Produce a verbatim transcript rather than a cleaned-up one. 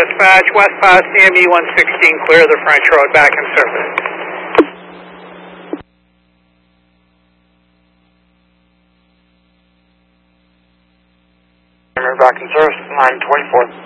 Dispatch, West Pass, C M E one sixteen, clear the French Road, back in service. Back in service, nine twenty-four.